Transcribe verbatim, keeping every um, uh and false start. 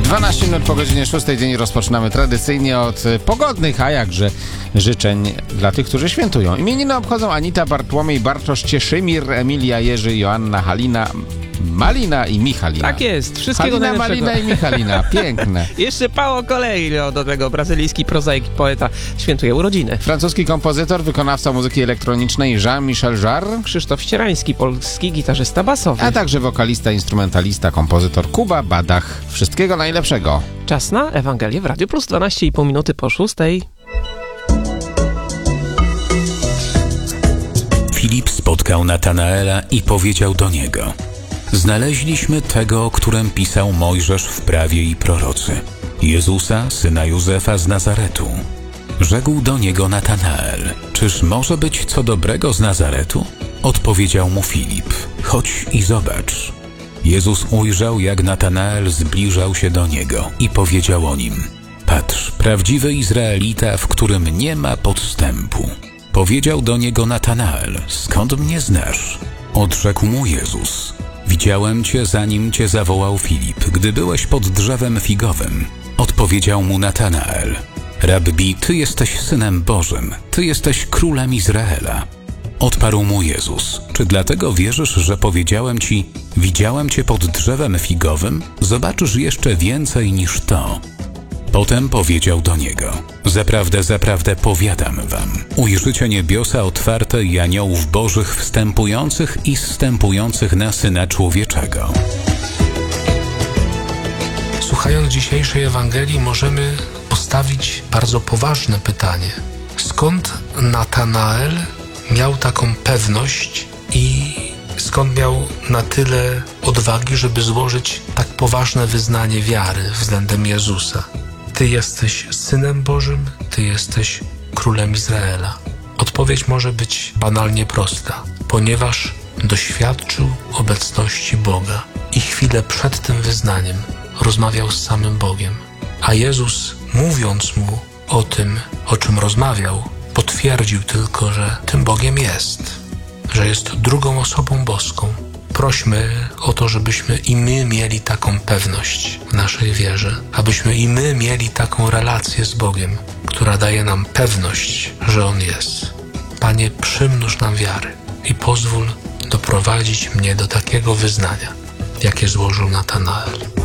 dwanaście minut po godzinie szóstej. Dzień rozpoczynamy tradycyjnie od pogodnych, a jakże życzeń dla tych, którzy świętują. Imieniny obchodzą Anita, Bartłomiej, Bartosz, Cieszymir, Emilia, Jerzy, Joanna, Halina, Malina i Michalina. Tak jest, wszystkiego Halina, najlepszego. Malina i Michalina, piękne. Jeszcze Paulo Coelho, do tego brazylijski prozaik, poeta, świętuje urodziny. Francuski kompozytor, wykonawca muzyki elektronicznej Jean-Michel Jarre. Krzysztof Ścierański, polski gitarzysta basowy. A także wokalista, instrumentalista, kompozytor Kuba Badach. Wszystkiego najlepszego. Czas na Ewangelię w Radiu Plus, dwanaście i pół minuty po szóstej. Filip spotkał Natanaela i powiedział do niego: znaleźliśmy tego, o którym pisał Mojżesz w prawie i prorocy, Jezusa, syna Józefa z Nazaretu. Rzekł do niego Natanael: czyż może być co dobrego z Nazaretu? Odpowiedział mu Filip: chodź i zobacz. Jezus ujrzał, jak Natanael zbliżał się do niego i powiedział o nim: patrz, prawdziwy Izraelita, w którym nie ma podstępu. Powiedział do niego Natanael: skąd mnie znasz? Odrzekł mu Jezus: widziałem cię, zanim cię zawołał Filip, gdy byłeś pod drzewem figowym. Odpowiedział mu Natanael: Rabbi, ty jesteś Synem Bożym, ty jesteś Królem Izraela. Odparł mu Jezus: czy dlatego wierzysz, że powiedziałem ci: widziałem cię pod drzewem figowym? Zobaczysz jeszcze więcej niż to. Potem powiedział do niego: zaprawdę, zaprawdę powiadam wam, ujrzycie niebiosa otwarte i aniołów bożych wstępujących i zstępujących na Syna Człowieczego. Słuchając dzisiejszej Ewangelii, możemy postawić bardzo poważne pytanie. Skąd Natanael miał taką pewność i skąd miał na tyle odwagi, żeby złożyć tak poważne wyznanie wiary względem Jezusa? Ty jesteś Synem Bożym, Ty jesteś Królem Izraela. Odpowiedź może być banalnie prosta, ponieważ doświadczył obecności Boga i chwilę przed tym wyznaniem rozmawiał z samym Bogiem. A Jezus, mówiąc mu o tym, o czym rozmawiał, potwierdził tylko, że tym Bogiem jest, że jest drugą osobą boską. Prośmy o to, żebyśmy i my mieli taką pewność w naszej wierze, abyśmy i my mieli taką relację z Bogiem, która daje nam pewność, że On jest. Panie, przymnóż nam wiary i pozwól doprowadzić mnie do takiego wyznania, jakie złożył Natanael.